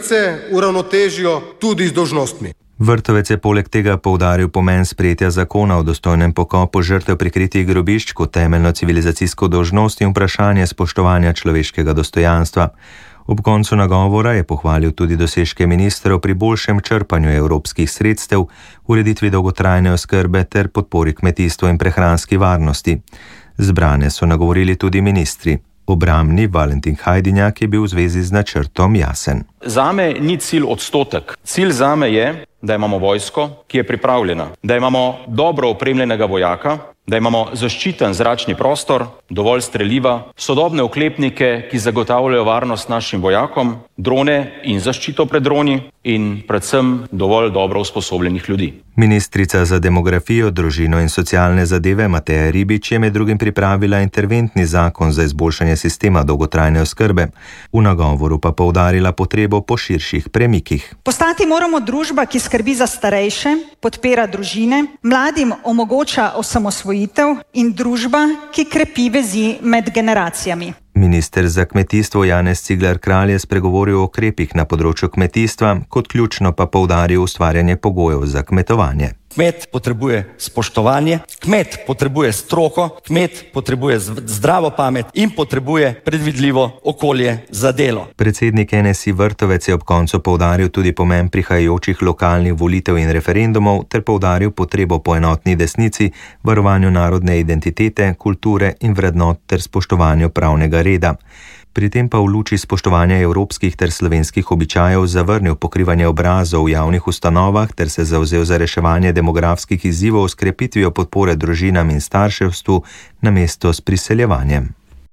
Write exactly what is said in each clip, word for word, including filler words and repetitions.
pravice uravnotežijo tudi z dolžnostmi. Vrtovec je poleg tega poudaril pomen sprejetja zakona o dostojnem pokopu žrtev prikritih grobišč kot temeljno civilizacijsko dolžnost in vprašanje spoštovanja človeškega dostojanstva. Ob koncu nagovora je pohvalil tudi dosežke ministrov pri boljšem črpanju evropskih sredstev, ureditvi dolgotrajne oskrbe ter podpori kmetijstvu in prehranski varnosti. Zbrane so nagovorili tudi ministri. Obrambni Valentin Hajdinjak je bil v zvezi z načrtom jasen. Zame ni cilj odstotek. Cilj zame je, da imamo vojsko, ki je pripravljena, da imamo dobro opremljenega vojaka, da imamo zaščiten zračni prostor, dovolj streliva, sodobne oklepnike, ki zagotavljajo varnost našim vojakom, drone in zaščito pred droni in predvsem dovolj dobro usposobljenih ljudi. Ministrica za demografijo, družino in socialne zadeve Mateja Ribič je med drugim pripravila interventni zakon za izboljšanje sistema dolgotrajne oskrbe. V nagovoru pa poudarila potrebo po širših premikih. Postati moramo družba, ki skrbi za starejše, podpira družine, mladim omogoča osamosvojitev in družba, ki krepi vezi med generacijami. Minister za kmetijstvo Janez Cigler Kralj je spregovoril o ukrepih na področju kmetijstva, kot ključno pa poudaril ustvarjanje pogojev za kmetovanje. Kmet potrebuje spoštovanje, kmet potrebuje stroko, kmet potrebuje zdravo pamet in potrebuje predvidljivo okolje za delo. Predsednik N S I Vrtovec je ob koncu poudaril tudi pomen prihajajočih lokalnih volitev in referendumov ter poudaril potrebo po enotni desnici, varovanju narodne identitete, kulture in vrednot ter spoštovanju pravnega reda. Pri tem pa v luči spoštovanja evropskih ter slovenskih običajev zavrnil pokrivanje obrazov v javnih ustanovah ter se zavzel za reševanje demografskih izzivov s krepitvijo podpore družinam in starševstvu namesto s priseljevanjem.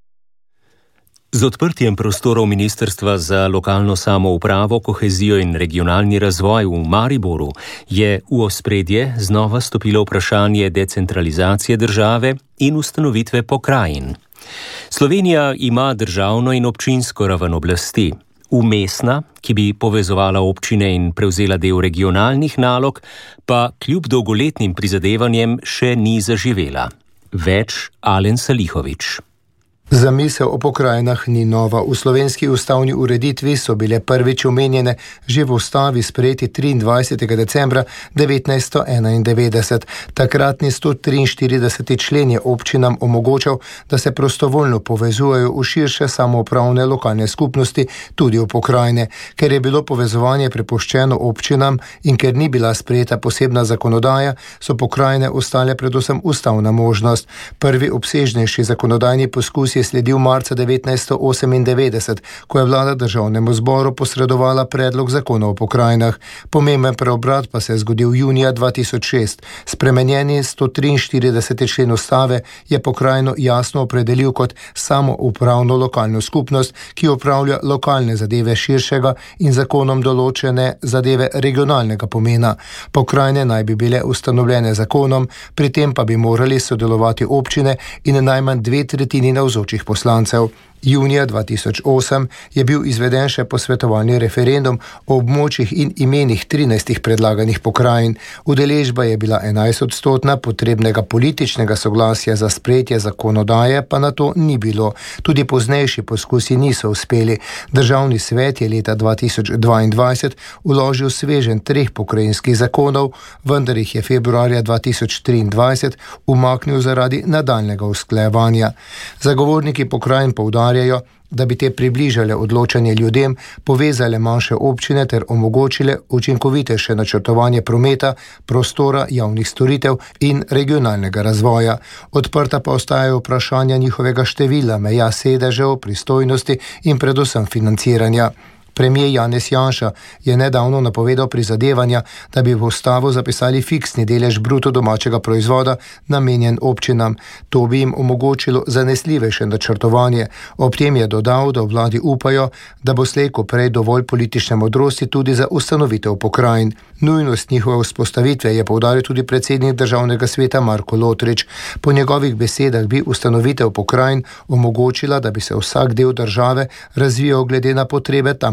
Z odprtjem prostorov Ministrstva za lokalno samoupravo, kohezijo in regionalni razvoj v Mariboru je v ospredje znova stopilo vprašanje decentralizacije države in ustanovitve pokrajin. Slovenija ima državno in občinsko raven oblasti. Vmesna, ki bi povezovala občine in prevzela del regionalnih nalog, pa kljub dolgoletnim prizadevanjem še ni zaživela. Več Alen Salihović. Zamisel o pokrajinah ni nova. V slovenski ustavni ureditvi so bile prvič omenjene že v ustavi sprejeti triindvajsetega decembra devetnajststo enaindevetdeset. Takratni sto triinštirideseti člen je občinam omogočal, da se prostovoljno povezujejo v širše samoupravne lokalne skupnosti, tudi v pokrajine. Ker je bilo povezovanje prepuščeno občinam in ker ni bila sprejeta posebna zakonodaja, so pokrajine ostale predvsem ustavna možnost. Prvi obsežnejši zakonodajni poskus je sledil marca devetnajststo osemindevetdeset, ko je vlada državnemu zboru posredovala predlog zakona o pokrajinah. Pomemben preobrat pa se je zgodil junija dva tisoč šest. Spremenjeni sto triinštirideseti člen ustave je pokrajino jasno opredelil kot samoupravno lokalno skupnost, ki upravlja lokalne zadeve širšega in zakonom določene zadeve regionalnega pomena. Pokrajine naj bi bile ustanovljene zakonom, pri tem pa bi morali sodelovati občine in najmanj dve tretjini navzočih poslancev. Junija dva tisoč osem je bil izveden še posvetovalni referendum o območjih in imenih trinajstih predlaganih pokrajin. Udeležba je bila enajstodstotna, potrebnega političnega soglasja za sprejetje zakonodaje pa na to ni bilo. Tudi poznejši poskusi niso uspeli. Državni svet je leta dva tisoč dvaindvajset vložil sveženj treh pokrajinskih zakonov, vendar jih je februarja dva tisoč triindvajset umaknil zaradi nadaljnega usklajevanja. Zagovorniki pokrajin poudarjajo, da bi te približale odločanje ljudem, povezale manjše občine ter omogočile učinkovitejše načrtovanje prometa, prostora, javnih storitev in regionalnega razvoja. Odprta pa ostajajo vprašanja njihovega števila, meja sedežev, pristojnosti in predvsem financiranja. Premier Janez Janša je nedavno napovedal prizadevanja, da bi v ustavo zapisali fiksni delež bruto domačega proizvoda namenjen občinam. To bi jim omogočilo zanesljivejše načrtovanje. Ob tem je dodal, da v vladi upajo, da bo slej ko prej dovolj politične modrosti tudi za ustanovitev pokrajin. Nujnost njihove vzpostavitve je poudaril tudi predsednik državnega sveta Marko Lotrič. Po njegovih besedah bi ustanovitev pokrajin omogočila, da bi se vsak del države razvijal glede na potrebe tam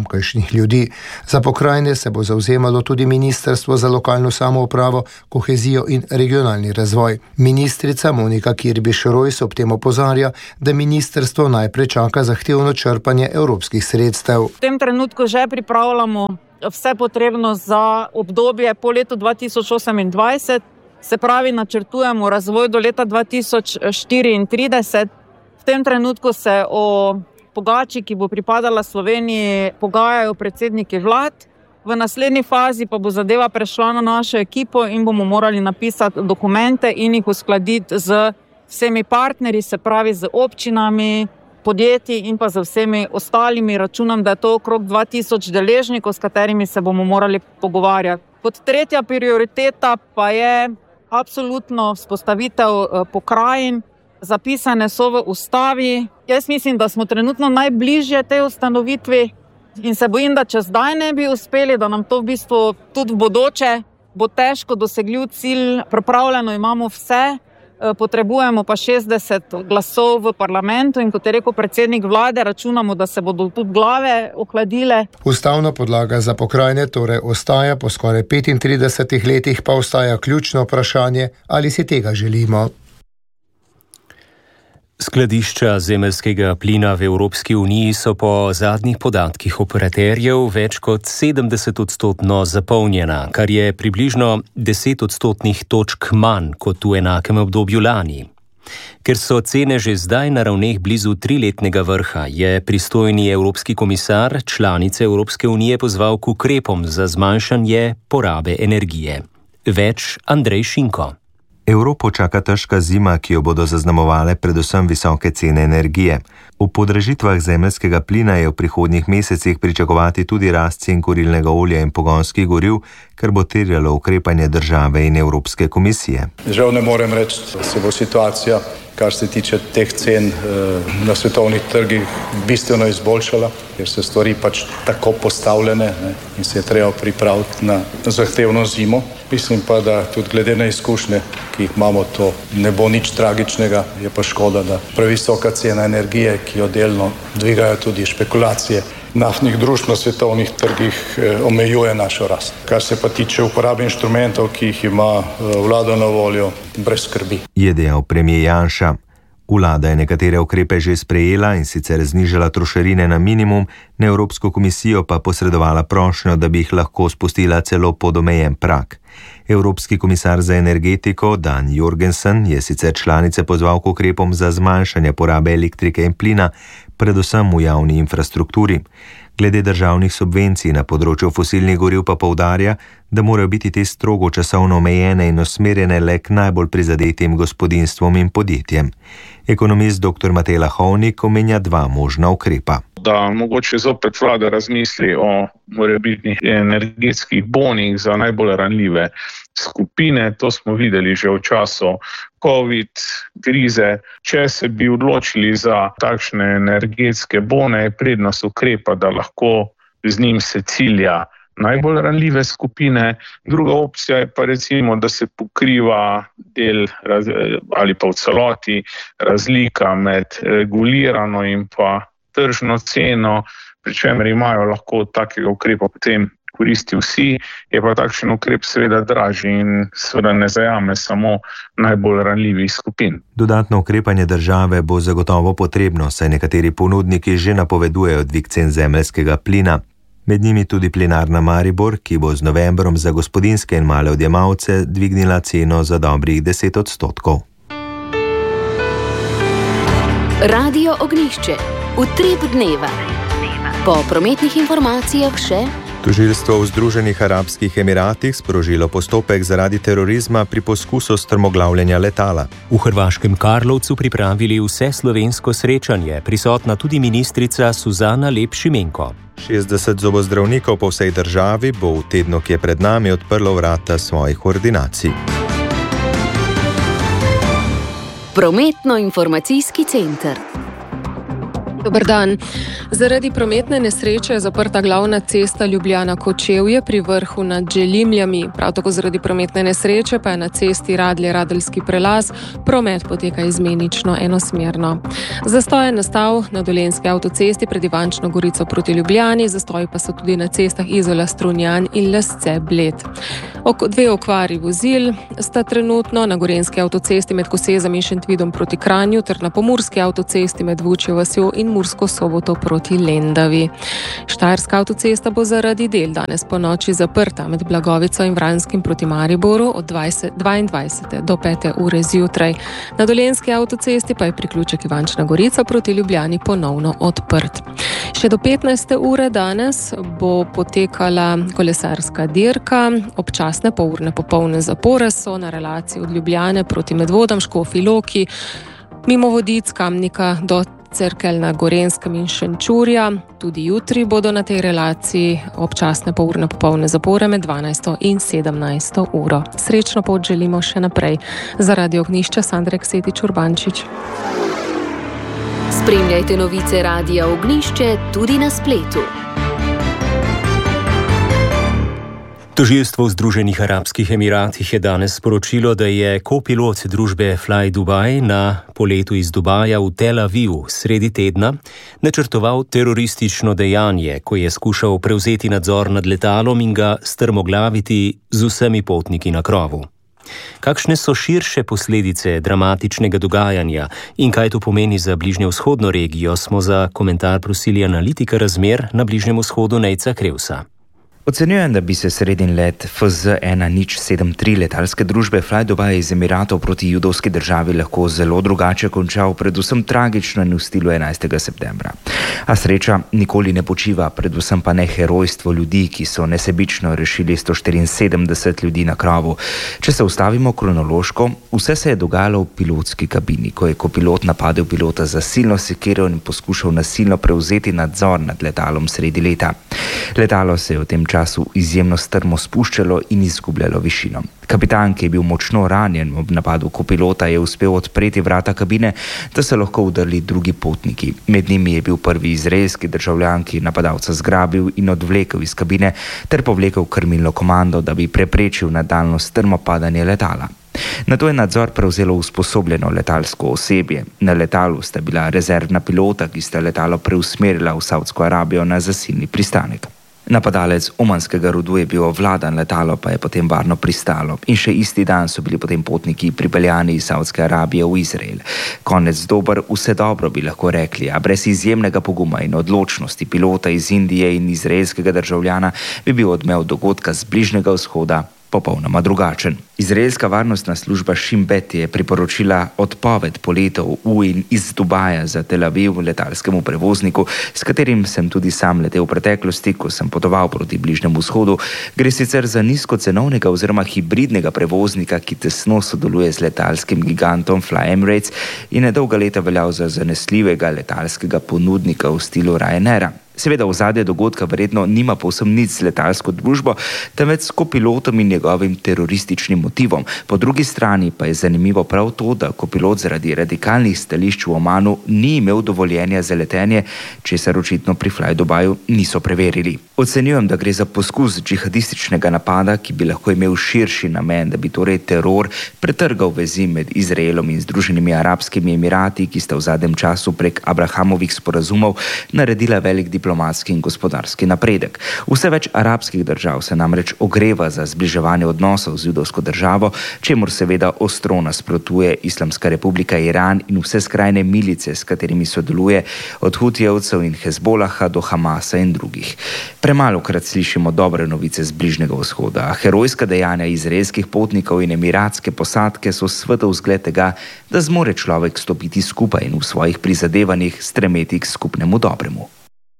tamkajšnjih ljudi. Za pokrajine se bo zavzemalo tudi Ministrstvo za lokalno samoupravo, kohezijo in regionalni razvoj. Ministrica Monika Kirbiš-Rojs ob tem opozarja, da ministrstvo najprej čaka zahtevno črpanje evropskih sredstev. V tem trenutku že pripravljamo vse potrebno za obdobje po letu dva tisoč osemindvajset, se pravi načrtujemo razvoj do leta dva tisoč štiriintrideset. V tem trenutku se o pogači, ki bo pripadala Sloveniji, pogajajo predsedniki vlad. V naslednji fazi pa bo zadeva prešla na našo ekipo in bomo morali napisati dokumente in jih uskladiti z vsemi partnerji, se pravi z občinami, podjetji in pa z vsemi ostalimi. Računam, da je to okrog dva tisoč deležnikov, s katerimi se bomo morali pogovarjati. Kot tretja prioriteta pa je absolutno vzpostavitev pokrajin. Zapisane so v ustavi. Jaz mislim, da smo trenutno najbližje tej ustanovitvi in se bojim, da če zdaj ne bi uspeli, da nam to v bistvu tudi v bodoče bo težko dosegljiv cilj. Pripravljeno imamo vse, potrebujemo pa šestdeset glasov v parlamentu in kot je rekel predsednik vlade, računamo, da se bodo tudi glave ohladile. Ustavna podlaga za pokrajine torej ostaja, po skoraj petintridesetih letih pa ostaja ključno vprašanje, ali si tega želimo. Skladišča zemeljskega plina v Evropski uniji so po zadnjih podatkih operaterjev več kot sedemdeset odstotno zapolnjena, kar je približno deset odstotnih točk manj kot v enakem obdobju lani. Ker so cene že zdaj na ravneh blizu triletnega vrha, je pristojni evropski komisar članice Evropske unije pozval k ukrepom za zmanjšanje porabe energije. Več Andrej Šinko. Evropo čaka težka zima, ki jo bodo zaznamovale predvsem visoke cene energije. V podražitvah zemeljskega plina je v prihodnjih mesecih pričakovati tudi rast cen kurilnega olja in pogonskih goriv, kar bo terjalo ukrepanje države in Evropske komisije. Žal ne morem reči, da se bo situacija, kar se tiče teh cen na svetovnih trgih, bistveno izboljšala, ker so stvari pač tako postavljene, ne, in se je treba pripraviti na zahtevno zimo. Mislim pa, da tudi glede na izkušnje, ki jih imamo, to ne bo nič tragičnega, je pa škoda, da previsoka cena energije, ki jo delno dvigajo tudi špekulacije naftnih družb na svetovnih trgih, omejuje našo rast. Kar se pa tiče uporabe inštrumentov, ki jih ima vlada na voljo, brez skrbi. Je dejal premier Janša. Vlada je nekatere ukrepe že sprejela in sicer znižala trošarine na minimum, na Evropsko komisijo pa posredovala prošnjo, da bi jih lahko spustila celo pod omejen prag. Evropski komisar za energetiko Dan Jorgensen je sicer članice pozval k ukrepom za zmanjšanje porabe elektrike in plina, predvsem v javni infrastrukturi. Glede državnih subvencij na področju fosilnih goriv pa poudarja, da morajo biti te strogo časovno omejene in usmerjene le k najbolj prizadetim gospodinjstvom in podjetjem. Ekonomist dr. Matej Lahovnik omenja dva možna ukrepa. Da mogoče zopet vlada razmisli o morebitnih energetskih bonih za najbolj ranljive skupine. To smo videli že v času COVID krize. Če se bi odločili za takšne energetske bone, je prednost ukrepa, da lahko z njim se cilja najbolj ranljive skupine. Druga opcija je pa recimo, da se pokriva del ali pa v celoti razlika med regulirano in pa tržno ceno, pri čemer imajo lahko takega ukrepa potem koristi vsi, je pa takšen ukrep seveda dražji in seveda ne zajame samo najbolj ranljivih skupin. Dodatno ukrepanje države bo zagotovo potrebno, saj nekateri ponudniki že napovedujejo dvig cen zemeljskega plina. Med njimi tudi Plinarna Maribor, ki bo z novembrom za gospodinjske in male odjemalce dvignila ceno za dobrih deset odstotkov. Radio Ognjišče. Utrip dneva. Po prometnih informacijah še. Tožilstvo v Združenih arabskih Emiratih sprožilo postopek zaradi terorizma pri poskusu strmoglavljenja letala. V hrvaškem Karlovcu pripravili vse slovensko srečanje, prisotna tudi ministrica Suzana Lep Šimenko. šestdeset zobozdravnikov po vsej državi bo v tednu, ki je pred nami, odprlo vrata svojih ordinacij. Prometno-informacijski center. Dober dan. Zaradi prometne nesreče je zaprta glavna cesta Ljubljana-Kočevje pri vrhu nad Želimljami. Prav tako zaradi prometne nesreče pa je na cesti Radlje-Radeljski prelaz promet poteka izmenično enosmerno. Zastoj je nastal na Dolenjski avtocesti pred Ivančno Gorico proti Ljubljani, zastoji pa so tudi na cestah Izola-Strunjan in Lesce-Bled. Ok, dve okvari vozil sta trenutno na Gorenjski avtocesti med Kosezami in Šentvidom proti Kranju ter na Pomurski avtocesti med Vučjo vasjo in Mursko Soboto proti Lendavi. Štajerska avtocesta bo zaradi del danes po noči zaprta med Blagovico in Vranskim proti Mariboru od dvaindvajsete do pete ure zjutraj. Na Dolenjski avtocesti pa je priključek Ivančna Gorica proti Ljubljani ponovno odprt. Še do petnajste ure danes bo potekala kolesarska dirka. Občasne polurne popolne zapore so na relaciji od Ljubljane proti Medvodam, Škofji Loki, mimo Vodic, Kamnika do Cerkelj na Gorenjskem in Šenčurja. Tudi jutri bodo na tej relaciji občasne polurne popolne zapore med dvanajsto in sedemnajsto uro. Srečno pot želimo še naprej. Za Radio Ognjišče Sandra Ksetič Urbančič. Spremljajte novice Radia Ognjišče tudi na spletu. Tožilstvo v Združenih arabskih emiratih je danes sporočilo, da je kopilot družbe Fly Dubai na poletu iz Dubaja v Tel Aviv sredi tedna načrtoval teroristično dejanje, ko je skušal prevzeti nadzor nad letalom in ga strmoglaviti z vsemi potniki na krovu. Kakšne so širše posledice dramatičnega dogajanja in kaj to pomeni za bližnjevzhodno regijo, smo za komentar prosili analitika razmer na Bližnjem vzhodu Nejca Krevsa. Ocenjujem, da bi se sredin let F Z ena nič sedem tri letalske družbe Fly Dubai iz Emiratov proti judovski državi lahko zelo drugače končal, predvsem tragično in v stilu enajstega septembra. A sreča nikoli ne počiva, predvsem pa ne herojstvo ljudi, ki so nesebično rešili sto štiriinsedemdeset ljudi na krovu. Če se ustavimo kronološko, vse se je dogajalo v pilotski kabini, ko je kopilot napadel pilota za silno sekiro in poskušal nasilno prevzeti nadzor nad letalom sredi leta. Letalo se je v tem času izjemno strmo spuščalo in izgubljalo višino. Kapitan, ki je bil močno ranjen ob napadu kopilota, je uspel odpreti vrata kabine, da so lahko vdrli drugi potniki. Med njimi je bil prvi izraelski državljan, ki je napadalca zgrabil in odvlekel iz kabine ter povlekel krmilno komando, da bi preprečil nadaljnjo strmo padanje letala. Nato je nadzor prevzelo usposobljeno letalsko osebje. Na letalu sta bila rezervna pilota, ki sta letalo preusmerila v Saudsko Arabijo na zasilni pristanek. Napadalec omanskega rodu je bil ovladan, letalo pa je potem varno pristalo in še isti dan so bili potem potniki pripeljani iz Saudske Arabije v Izrael. Konec dober, vse dobro bi lahko rekli, a brez izjemnega poguma in odločnosti pilota iz Indije in izraelskega državljana bi bil odmev dogodka z Bližnjega vzhoda popolnoma drugačen. Izraelska varnostna služba Shin Bet je priporočila odpoved poletov v in iz Dubaja za Tel Aviv letalskemu prevozniku, s katerim sem tudi sam letel v preteklosti, ko sem potoval proti Bližnjemu vzhodu. Gre sicer za nizkocenovnega oziroma hibridnega prevoznika, ki tesno sodeluje z letalskim gigantom Fly Emirates in je dolga leta veljal za zanesljivega letalskega ponudnika v stilu Ryanaira. Seveda ozadje dogodka verjetno nima povsem nič z letalsko družbo, temveč s kopilotom in njegovim terorističnim motivom. Po drugi strani pa je zanimivo prav to, da kopilot zaradi radikalnih stališč v Omanu ni imel dovoljenja za letenje, česar očitno pri Fly Dubaju niso preverili. Ocenjujem, da gre za poskus džihadističnega napada, ki bi lahko imel širši namen, da bi torej teror pretrgal vezi med Izraelom in Združenimi arabskimi emirati, ki sta v zadnjem času prek Abrahamovih sporazumov naredila velik diplomatski diplomatski in gospodarski napredek. Vse več arabskih držav se namreč ogreva za zbliževanje odnosov z judovsko državo, čemur seveda ostro nasprotuje Islamska republika Iran in vse skrajne milice, s katerimi sodeluje, od Hutijevcev in Hezbolaha do Hamasa in drugih. Premalokrat slišimo dobre novice z Bližnjega vzhoda, a herojska dejanja izraelskih potnikov in emiratske posadke so svetov zgled tega, da zmore človek stopiti skupaj in v svojih prizadevanjih stremeti k skupnemu dobremu.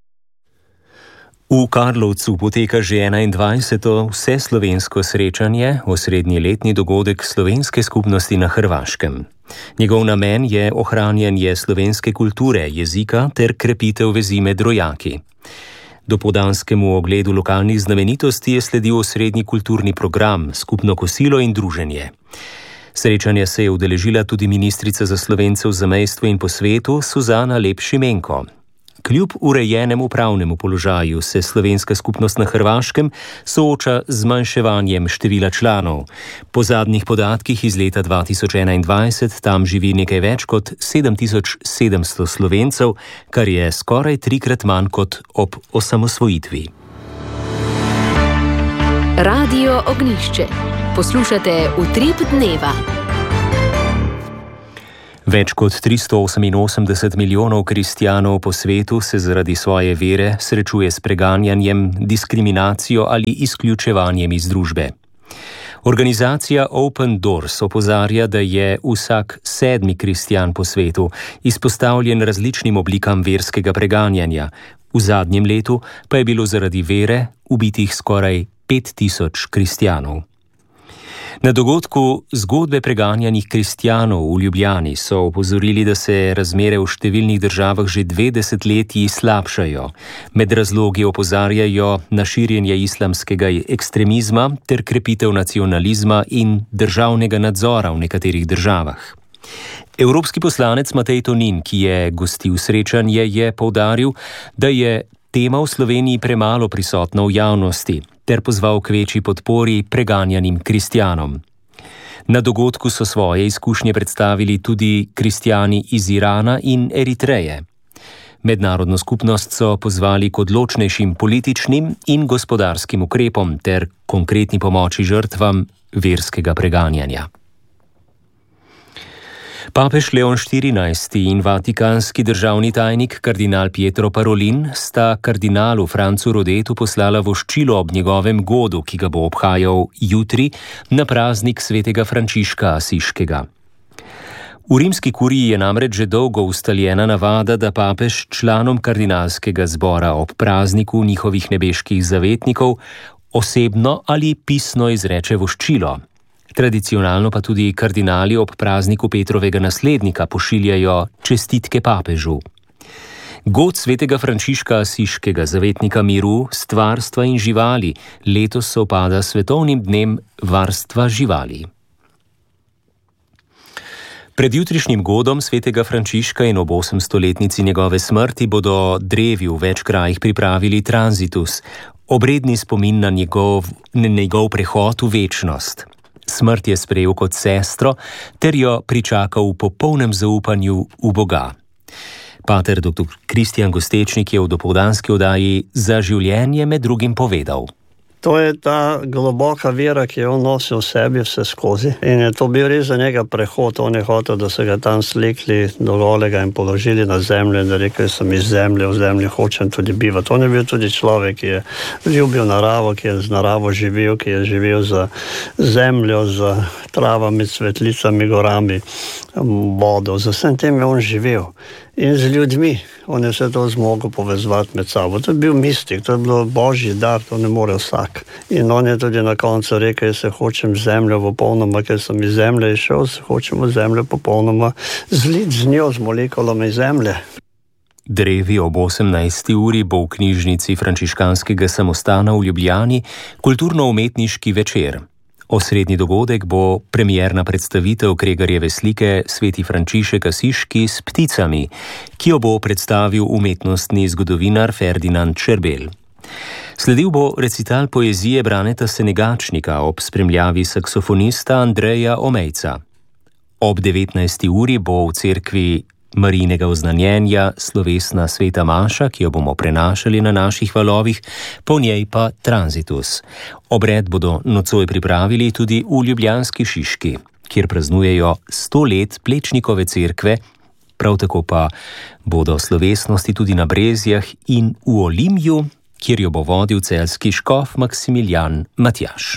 V Karlovcu poteka že enaindvajseto vseslovensko srečanje, osrednji letni dogodek slovenske skupnosti na Hrvaškem. Njegov namen je ohranjanje slovenske kulture, jezika ter krepitev vezi med rojaki. Dopoldanskemu ogledu lokalnih znamenitosti je sledil osrednji kulturni program, skupno kosilo in druženje. Srečanja se je udeležila tudi ministrica za Slovence v zamejstvu in po svetu Suzana Lep Šimenko. Kljub urejenemu pravnemu položaju se slovenska skupnost na Hrvaškem sooča z zmanjševanjem števila članov. Po zadnjih podatkih iz leta dva tisoč enaindvajset tam živi nekaj več kot sedem tisoč sedemsto Slovencev, kar je skoraj trikrat manj kot ob osamosvojitvi. Radio Ognišče. Poslušate Utrip dneva. Več kot tristo oseminosemdeset milijonov kristjanov po svetu se zaradi svoje vere srečuje s preganjanjem, diskriminacijo ali izključevanjem iz družbe. Organizacija Open Doors opozarja, da je vsak sedmi kristjan po svetu izpostavljen različnim oblikam verskega preganjanja. V zadnjem letu pa je bilo zaradi vere ubitih skoraj pet tisoč kristjanov. Na dogodku Zgodbe preganjanih kristjanov v Ljubljani so opozorili, da se razmere v številnih državah že dve desetletji slabšajo. Med razlogi opozarjajo na širjenje islamskega ekstremizma ter krepitev nacionalizma in državnega nadzora v nekaterih državah. Evropski poslanec Matej Tonin, ki je gostil srečanje, je poudaril, da je tema v Sloveniji premalo prisotna v javnosti, ter pozval k večji podpori preganjanim kristjanom. Na dogodku so svoje izkušnje predstavili tudi kristjani iz Irana in Eritreje. Mednarodno skupnost so pozvali k odločnejšim političnim in gospodarskim ukrepom ter konkretni pomoči žrtvam verskega preganjanja. Papež Leon štirinajsti in vatikanski državni tajnik kardinal Pietro Parolin sta kardinalu Francu Rodetu poslala voščilo ob njegovem godu, ki ga bo obhajal jutri na praznik svetega Frančiška Asiškega. V rimski kuriji je namreč že dolgo ustaljena navada, da papež članom kardinalskega zbora ob prazniku njihovih nebeških zavetnikov osebno ali pisno izreče voščilo. Tradicionalno pa tudi kardinali ob prazniku Petrovega naslednika pošiljajo čestitke papežu. God svetega Frančiška Asiškega, zavetnika miru, stvarstva in živali, letos sovpada s svetovnim dnem varstva živali. Pred jutrišnjim godom svetega Frančiška in ob osemstoletnici njegove smrti bodo drevi v več krajih pripravili tranzitus, obredni spomin na njegov, na njegov prehod v večnost. Smrt je sprejel kot sestro ter jo pričakal v popolnem zaupanju v Boga. Pater doktor Kristjan Gostečnik je v dopoldanski oddaji Za življenje med drugim povedal. To je ta globoka vera, ki jo on nosi v sebi vse skozi. In je to bil res za njega prehod. On je hotel, da se ga tam slikli do golega in položili na zemljo in da rekel, sem iz zemlje, v zemlji hočem tudi bivati. On je bil tudi človek, ki je ljubil naravo, ki je z naravo živel, ki je živel za zemljo, za travami, cvetlicami, gorami, vodo. Za vsem tem je on živel. In z ljudmi. On je vse to zmogel povezovati med sabo. To je bil mistik, to je bilo božji dar, to ne more vsak. In on je tudi na koncu rekel, jaz se hočem zemljo popolnoma, ker sem iz zemlje išel, se hočemo zemljo popolnoma zlit z njo, z molekulami zemlje. Drevi ob osemnajsti uri bo v knjižnici frančiškanskega samostana v Ljubljani kulturno-umetniški večer. Osrednji dogodek bo premierna predstavitev Kregarjeve slike Sveti Frančišek Asiški s pticami, ki jo bo predstavil umetnostni zgodovinar Ferdinand Čerbel. Sledil bo recital poezije Braneta Senegačnika ob spremljavi saksofonista Andreja Omejca. Ob devetnajsti uri bo v cerkvi Marijinega oznanjenja slovesna sveta maša, ki jo bomo prenašali na naših valovih, po njej pa tranzitus. Obred bodo nocoj pripravili tudi v Ljubljanski Šiški, kjer praznujejo sto let Plečnikove cerkve, prav tako pa bodo slovesnosti tudi na Brezjah in v Olimju, kjer jo bo vodil celjski škof Maksimilijan Matjaž.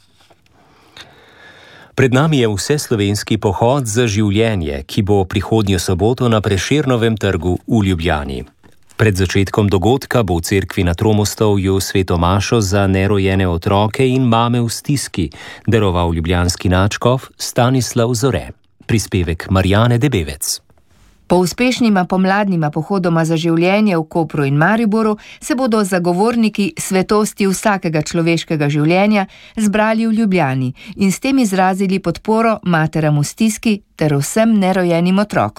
Pred nami je vseslovenski pohod za življenje, ki bo prihodnjo soboto na Prešernovem trgu v Ljubljani. Pred začetkom dogodka bo v cerkvi na Tromostovju sveto mašo za nerojene otroke in mame v stiski daroval ljubljanski nadškof Stanislav Zore. Prispevek Marjane Debevec. Po uspešnima pomladnima pohodoma za življenje v Kopru in Mariboru se bodo zagovorniki svetosti vsakega človeškega življenja zbrali v Ljubljani in s tem izrazili podporo materam v stiski ter vsem nerojenim otrokom.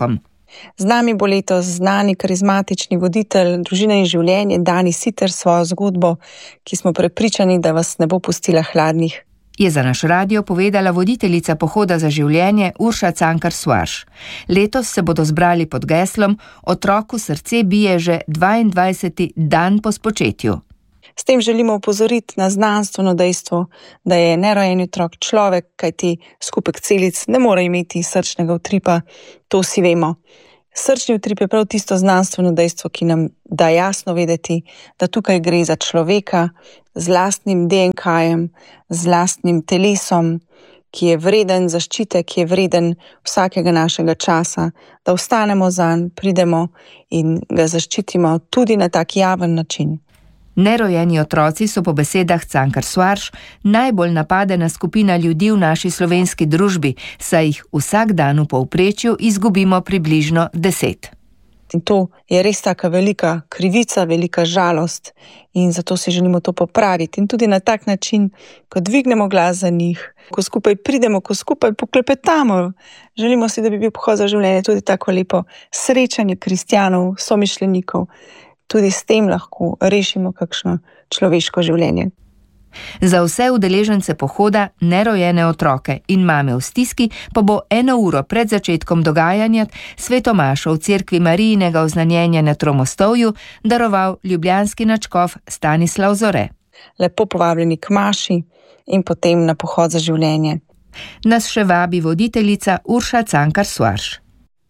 Z nami bo letos znani karizmatični voditelj Družine in življenje Dani Siter s svojo zgodbo, ki smo prepričani, da vas ne bo pustila hladnih. Je za naš radio povedala voditeljica Pohoda za življenje Urša Cankar Suarš. Letos se bodo zbrali pod geslom Otroku srce bije že dvaindvajseti dan po spočetju. S tem želimo opozoriti na znanstveno dejstvo, da je nerojeni otrok človek, kajti skupek celic ne more imeti srčnega utripa, to vsi vemo. Srčni utrip je prav tisto znanstveno dejstvo, ki nam da jasno vedeti, da tukaj gre za človeka z lastnim D N K-jem, z lastnim telesom, ki je vreden zaščite, ki je vreden vsakega našega časa, da ostanemo zanj, pridemo in ga zaščitimo tudi na tak javen način. Nerojeni otroci so po besedah Cankar Suarš najbolj napadena skupina ljudi v naši slovenski družbi, saj jih vsak dan v povprečju izgubimo približno deset. In to je res taka velika krivica, velika žalost in zato si želimo to popraviti. In tudi na tak način, ko dvignemo glas za njih, ko skupaj pridemo, ko skupaj poklepetamo, želimo si, da bi bil Pohod za življenje tudi tako lepo srečanje kristjanov, somišljenikov. Tudi s tem lahko rešimo kakšno človeško življenje. Za vse udeležence pohoda, nerojene otroke in mame v stiski pa bo eno uro pred začetkom dogajanja svetomašo v cerkvi Marijinega oznanjenja na Tromostovju daroval ljubljanski nadškof Stanislav Zore. Lepo povabljeni k maši in potem na Pohod za življenje. Nas še vabi voditeljica Urša Cankar Suarš.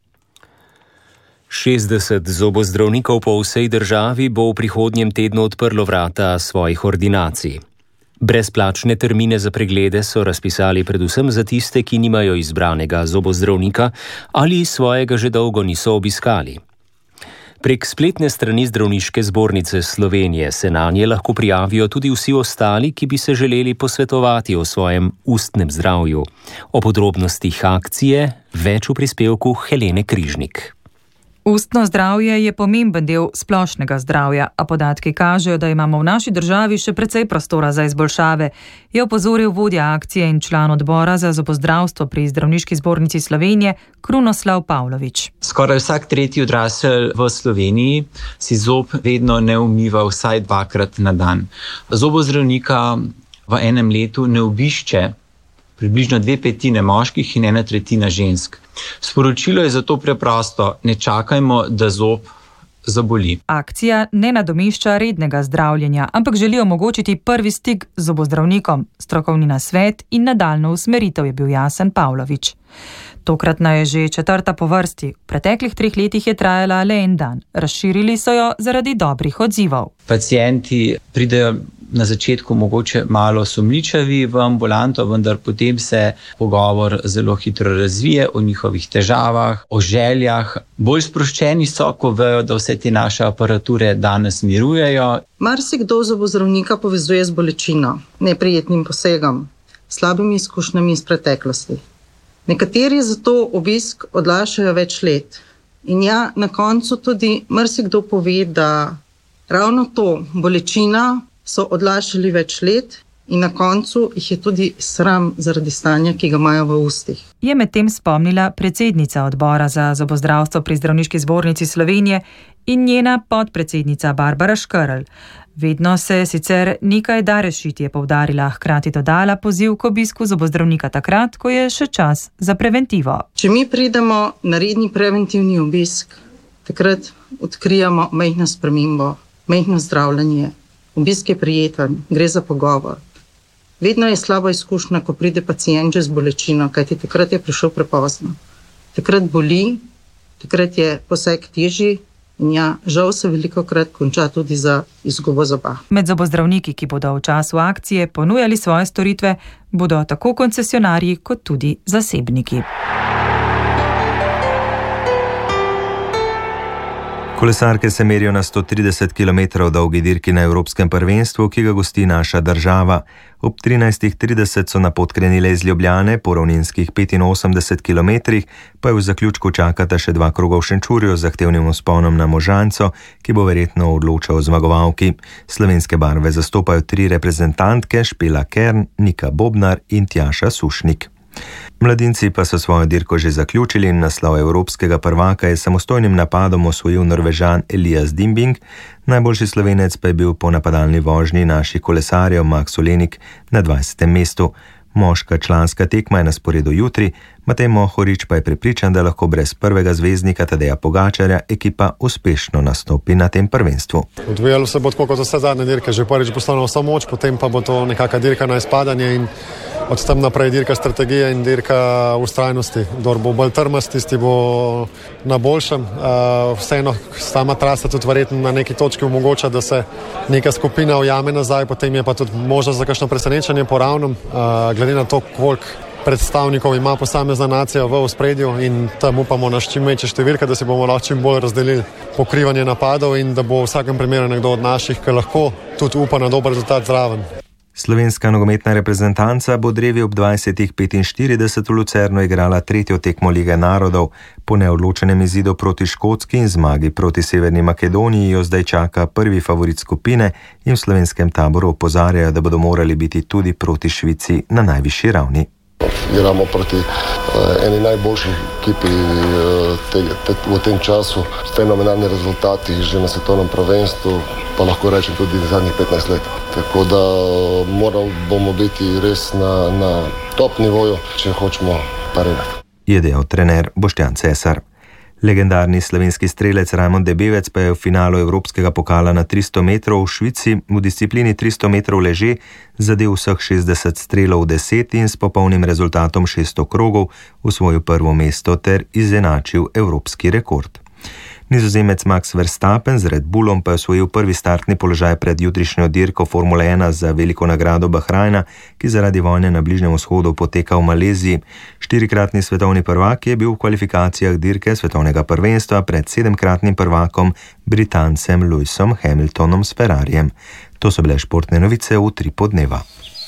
šestdeset zobozdravnikov po vsej državi bo v prihodnjem tednu odprlo vrata svojih ordinacij. Brezplačne termine za preglede so razpisali predvsem za tiste, ki nimajo izbranega zobozdravnika ali svojega že dolgo niso obiskali. Prek spletne strani Zdravniške zbornice Slovenije se nanje lahko prijavijo tudi vsi ostali, ki bi se želeli posvetovati o svojem ustnem zdravju. O podrobnostih akcije več v prispevku Helene Križnik. Ustno zdravje je pomemben del splošnega zdravja, a podatki kažejo, da imamo v naši državi še precej prostora za izboljšave, je opozoril vodja akcije in član odbora za zobozdravstvo pri Zdravniški zbornici Slovenije Krunoslav Pavlović. Skoraj vsak tretji odrasel v Sloveniji si zob vedno ne umiva vsaj dvakrat na dan. Zobozdravnika v enem letu ne obišče približno dve petine moških in ena tretjina žensk. Sporočilo je zato preprosto: ne čakajmo, da zob zaboli. Akcija ne nadomešča rednega zdravljenja, ampak želi omogočiti prvi stik z zobozdravnikom, strokovni nasvet in nadaljnjo usmeritev, je bil jasen Pavlović. Tokratna je že četrta po vrsti. V preteklih treh letih je trajala le en dan. Razširili so jo zaradi dobrih odzivov. Pacienti pridejo na začetku mogoče malo sumničavi v ambulanto, vendar potem se pogovor zelo hitro razvije o njihovih težavah, o željah. Bolj sproščeni so, ko vejo, da vse te naše aparature danes mirujejo. Marsikdo zobozdravnika povezuje z bolečino, neprijetnim posegom, slabimi izkušnjami iz preteklosti. Nekateri zato obisk odlašajo več let. In ja, na koncu tudi marsikdo pove, da ravno to, bolečina, so odlašali več let in na koncu jih je tudi sram zaradi stanja, ki ga imajo v ustih. Je medtem spomnila predsednica odbora za zobozdravstvo pri Zdravniški zbornici Slovenije in njena podpredsednica Barbara Škerl. Vedno se sicer nekaj da rešiti, je poudarila, hkrati dodala poziv k obisku zobozdravnika takrat, ko je še čas za preventivo. Če mi pridemo na redni preventivni obisk, takrat odkrijemo majhno spremembo, majhno zdravljenje. Obisk je prijeten, gre za pogovor. Vedno je slaba izkušnja, ko pride pacient že z bolečino, kajti takrat je prišel prepozno. Takrat boli, takrat je poseg težji in ja, žal se velikokrat konča tudi za izgubo zoba. Med zobozdravniki, ki bodo v času akcije ponujali svoje storitve, bodo tako koncesionarji kot tudi zasebniki. Kolesarke se merijo na sto trideset kilometrov dolgi dirki na Evropskem prvenstvu, ki ga gosti naša država. Ob trinajstih trideset so na pot krenile iz Ljubljane, po ravninskih petinosemdeset kilometrih pa je v zaključku čakata še dva kroga v Šenčurju z zahtevnim vzponom na Možanco, ki bo verjetno odločal o zmagovalki. Slovenske barve zastopajo tri reprezentantke, Špela Kern, Nika Bobnar in Tjaša Sušnik. Mladinci pa so svojo dirko že zaključili in naslov evropskega prvaka je samostojnim napadom osvojil Norvežan Elias Dimbing, najboljši Slovenec pa je bil po napadalni vožnji naših kolesarjev Max Olenik na dvajsetem mestu. Moška članska tekma je na sporedu jutri, Matej Mohorič pa je prepričan, da lahko brez prvega zvezdnika Tadeja Pogačarja ekipa uspešno nastopi na tem prvenstvu. Odvijalo se bo tako kot vse zadnje dirke, že prvič bo slano vso moč, potem pa bo to nekaka dirka na izpadanje in od tam naprej dirka strategije in dirka ustrajnosti. Kdor bo bolj trmast, tisti bo na boljšem. Vseeno sama trasa tudi verjetno na neki točki omogoča, da se neka skupina ujame nazaj, potem je pa tudi možnost za kakšno presenečenje po ravnem, glede na to, koliko predstavnikov ima posamezna nacija v ospredju in tam upamo na čim večje številke, da si bomo lahko čim bolj razdelili pokrivanje napadov in da bo v vsakem primeru nekdo od naših, ki lahko tudi upa na dober rezultat zraven. Slovenska nogometna reprezentanca bo drevi ob dvajsetih petinštirideset v Lucernu igrala tretjo tekmo Lige narodov. Po neodločenem izidu proti Škotski in zmagi proti Severni Makedoniji jo zdaj čaka prvi favorit skupine in v slovenskem taboru opozarjajo, da bodo morali biti tudi proti Švici na najvišji ravni. Igramo proti uh, eni najboljših ekipi uh, te, te, v tem času, s fenomenalni rezultati že na svetovnem prvenstvu, pa lahko rečem tudi zadnjih petnajst let. Tako da uh, moramo bomo biti res na, na top nivoju, če hočemo parirati. Je dejal trener Boštjan Cesar. Legendarni slovenski strelec Rajmond Debevec pa je v finalu Evropskega pokala na tristo metrov v Švici v disciplini tristo metrov leže zadel vseh šestdeset strelov v deset in s popolnim rezultatom šeststo krogov osvojil prvo mesto ter izenačil evropski rekord. Nizozemec Max Verstappen z Red Bullom pa je osvojil prvi startni položaj pred jutrišnjo dirko Formule ena za veliko nagrado Bahrajna, ki zaradi vojne na Bližnjem vzhodu poteka v Maleziji. Štirikratni svetovni prvak je bil v kvalifikacijah dirke svetovnega prvenstva pred sedemkratnim prvakom Britancem Lewisom Hamiltonom s Ferrarijem. To so bile športne novice v tri podneva.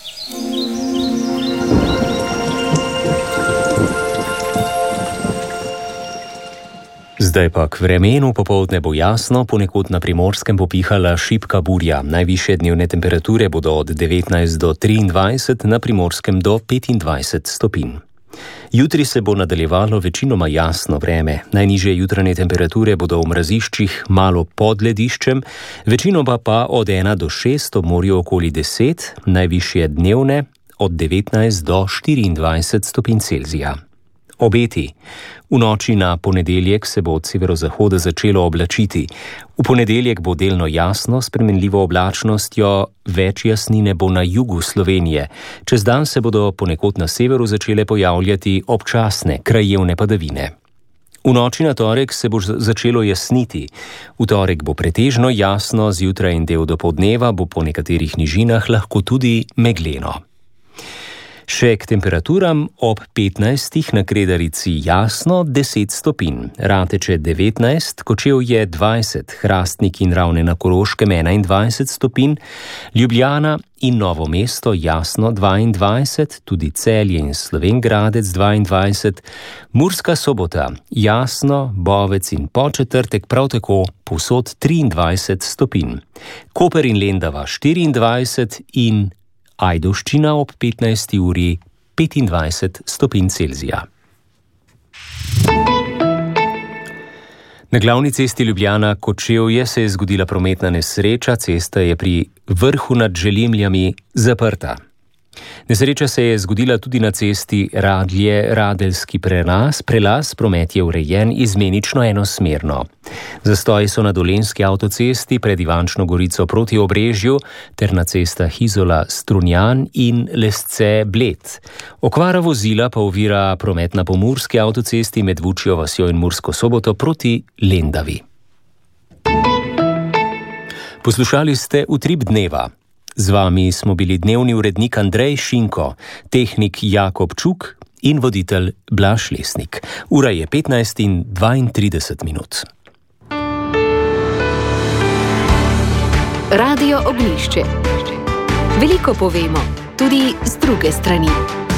Zdaj pa k vremenu. Popoldne bo jasno, ponekod na Primorskem popihala šibka burja. Najvišje dnevne temperature bodo od devetnajst do triindvajset, na Primorskem do petindvajset stopinj. Jutri se bo nadaljevalo večinoma jasno vreme. Najnižje jutranje temperature bodo v mraziščih malo pod lediščem, večinoma pa od ena do šest, ob morju okoli deset, najvišje dnevne od devetnajst do štiriindvajset stopinj Celzija. Obeti. V noči na ponedeljek se bo od severozahoda začelo oblačiti. V ponedeljek bo delno jasno, s spremenljivo oblačnostjo, več jasnine bo na jugu Slovenije. Čez dan se bodo ponekod na severu začele pojavljati občasne krajevne padavine. V noči na torek se bo začelo jasniti. V torek bo pretežno jasno, zjutraj in del dopoldneva bo po nekaterih nižinah lahko tudi megleno. Še k temperaturam: ob petnajstih na Kredarici jasno deset stopinj, Rateče devetnajst, Kočevje dvajset, Hrastnik in Ravne na Koroškem enaindvajset stopinj, Ljubljana in Novo mesto jasno dvaindvajset, tudi Celje in Slovenj Gradec dvaindvajset, Murska Sobota jasno, Bovec in Podčetrtek prav tako povsod triindvajset stopinj, Koper in Lendava štiriindvajset in Ajdovščina ob petnajsti uri petindvajset stopinj Celzija. Na glavni cesti Ljubljana-Kočevje se je zgodila prometna nesreča, cesta je pri Vrhu nad Želimljami zaprta. Nesreča se je zgodila tudi na cesti Radlje-Radeljski prelaz, prelaz promet je urejen izmenično enosmerno. Zastoji so na Dolenjski avtocesti pred Ivančno Gorico proti Obrežju ter na cestah Izola-Strunjan in Lesce-Bled. Okvara vozila pa ovira promet na Pomurski avtocesti med Vučjo vasjo in Mursko Soboto proti Lendavi. Poslušali ste Utrip dneva. Z vami smo bili dnevni urednik Andrej Šinko, tehnik Jakob Čuk in voditelj Blaž Lesnik. Ura je petnajst in dvaintrideset minut. Radio Ognjišče. Veliko povemo, tudi z druge strani.